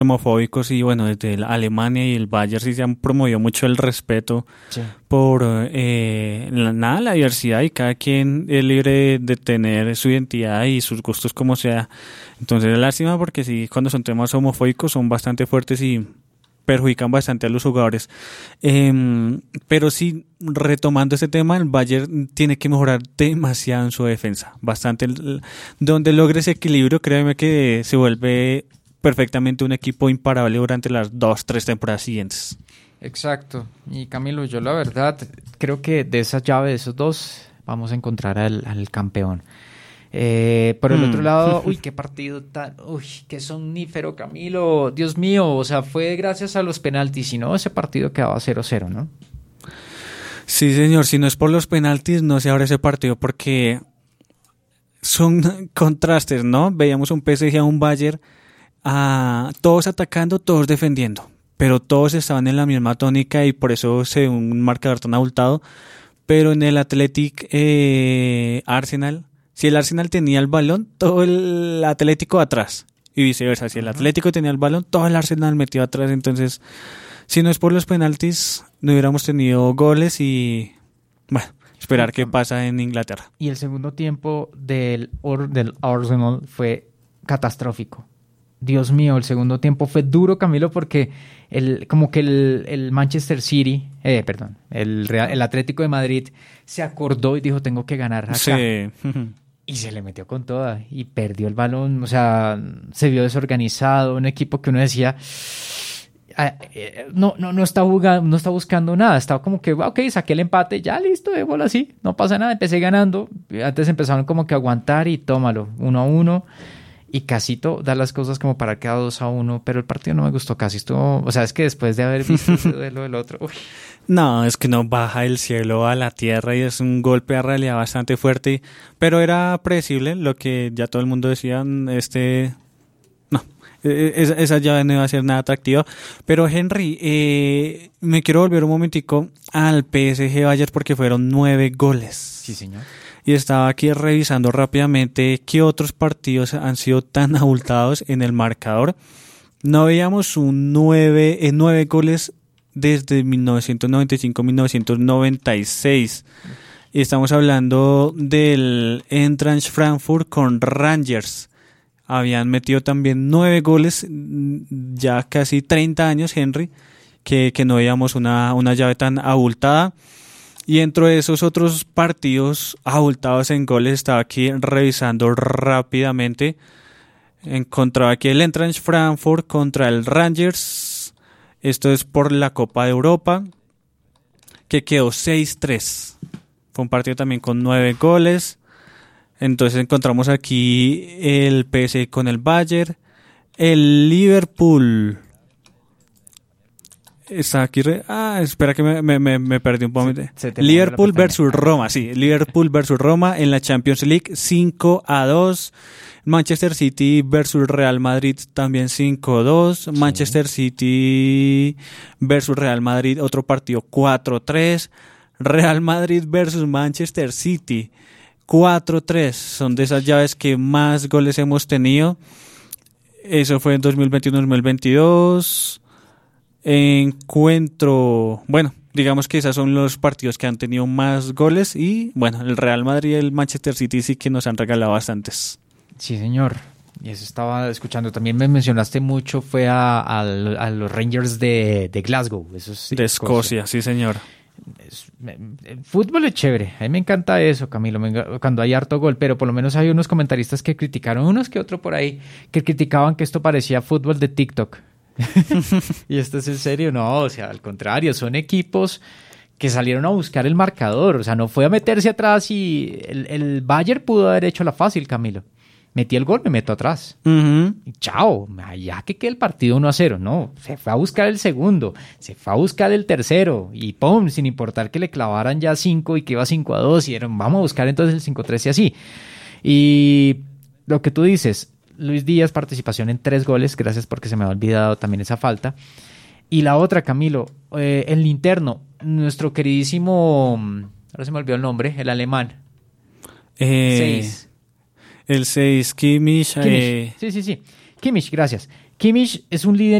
homofóbicos y bueno, desde Alemania y el Bayern sí se han promovido mucho el respeto Sí. por la diversidad y cada quien es libre de tener su identidad y sus gustos como sea. Entonces es lástima porque sí, cuando son temas homofóbicos son bastante fuertes y perjudican bastante a los jugadores. Pero sí, retomando este tema, el Bayern tiene que mejorar demasiado en su defensa, bastante. Donde logre ese equilibrio, créeme que se vuelve perfectamente un equipo imparable durante las 2-3 temporadas siguientes. Exacto. Y Camilo, yo la verdad creo que de esa llave, de esos dos, vamos a encontrar al campeón. Por el otro lado, uy, qué partido tan, uy, qué somnífero, Camilo, Dios mío, o sea, fue gracias a los penaltis, si no, ese partido quedaba 0-0, ¿no? Sí, señor, si no es por los penaltis, no se abre ese partido porque son contrastes, ¿no? Veíamos un PSG a un Bayern, todos atacando, todos defendiendo, pero todos estaban en la misma tónica y por eso se ve un marcador tan abultado. Pero en el Athletic Arsenal, si el Arsenal tenía el balón, todo el Atlético atrás. Y viceversa, si el Atlético tenía el balón, todo el Arsenal metió atrás. Entonces, si no es por los penaltis, no hubiéramos tenido goles y, bueno, esperar qué pasa en Inglaterra. Y el segundo tiempo del Arsenal fue catastrófico. Dios mío, el segundo tiempo fue duro, Camilo, porque el Manchester City, el Atlético de Madrid se acordó y dijo, tengo que ganar acá. Sí. Y se le metió con toda y perdió el balón, o sea, se vio desorganizado, un equipo que uno decía, no está jugando, no está buscando nada, estaba como que, ok, saqué el empate, ya listo, de bola así, no pasa nada, empecé ganando, antes empezaron como que a aguantar y tómalo, 1-1. Y Casito da las cosas como para que quedar 2-1, pero el partido no me gustó casi. Estuvo, o sea, es que después de haber visto ese duelo del otro, uy. No, es que no baja del cielo a la tierra y es un golpe a realidad bastante fuerte, pero era predecible, lo que ya todo el mundo decía, no, esa llave no iba a ser nada atractiva. Pero Henry, me quiero volver un momentico al PSG Bayern porque fueron 9 goles. Sí, señor. Y estaba aquí revisando rápidamente qué otros partidos han sido tan abultados en el marcador. No veíamos un 9 goles desde 1995-1996. Y estamos hablando del Eintracht Frankfurt con Rangers. Habían metido también 9 goles, ya casi 30 años, Henry, que no veíamos una llave tan abultada. Y dentro de esos otros partidos abultados en goles, estaba aquí revisando rápidamente. Encontraba aquí el Eintracht Frankfurt contra el Rangers. Esto es por la Copa de Europa, que quedó 6-3. Fue un partido también con 9 goles. Entonces encontramos aquí el PSG con el Bayern. El Liverpool está aquí. Espera que me perdí un poco. Liverpool versus Roma, sí. Liverpool versus Roma en la Champions League 5-2. Manchester City versus Real Madrid también 5-2. Sí. Manchester City versus Real Madrid, otro partido 4-3. Real Madrid versus Manchester City 4-3. Son de esas llaves que más goles hemos tenido. Eso fue en 2021-2022. Bueno, digamos que esos son los partidos que han tenido más goles y bueno, el Real Madrid y el Manchester City sí que nos han regalado bastantes. Sí, señor. Y eso estaba escuchando. También me mencionaste mucho, fue a los Rangers de Glasgow. Eso es de Escocia, sí, señor. El fútbol es chévere. A mí me encanta eso, Camilo, cuando hay harto gol, pero por lo menos hay unos comentaristas que criticaron, unos que otro por ahí, que criticaban que esto parecía fútbol de TikTok. ¿Y esto es en serio? No, o sea, al contrario, son equipos que salieron a buscar el marcador, o sea, no fue a meterse atrás y el Bayern pudo haber hecho la fácil, Camilo. Metí el gol, me meto atrás. Y chao, ya que quede el partido 1-0. No, se fue a buscar el segundo, se fue a buscar el tercero y ¡pum! Sin importar que le clavaran ya 5 y que iba 5-2 y vamos a buscar entonces el 5-3 y así. Y lo que tú dices, Luis Díaz, participación en 3 goles, gracias porque se me ha olvidado también esa falta. Y la otra, Camilo, el interno, nuestro queridísimo, ahora se me olvidó el nombre, el alemán. 6. El 6, Kimmich. Sí. Kimmich, gracias. Kimmich es un líder